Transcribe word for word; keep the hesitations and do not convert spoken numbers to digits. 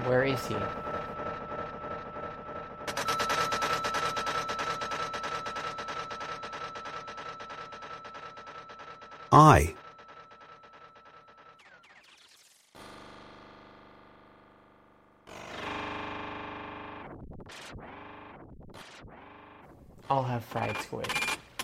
Where is he? I. I'll have fried squid.